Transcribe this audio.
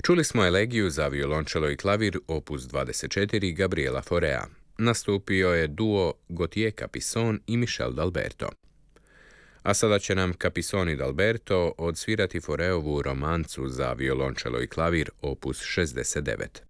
Čuli smo elegiju za violončelo i klavir opus 24 Gabriela Faurea. Nastupio je duo Gautier Capisson i Michel d'Alberto. A sada će nam Capisson i d'Alberto odsvirati Faureovu romancu za violončelo i klavir opus 69.